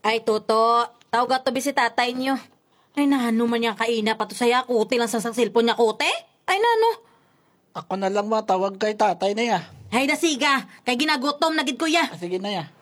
Ay, Toto, tawag ka to si tatay niyo. Ay, nano man niya kaina pa to saya, kuti lang sa cellphone niya, kote? Ay, nano? Ako na lang matawag kay tatay na ya. Ay, nasiga, kay ginagutom na gid kuya. Sige na ya.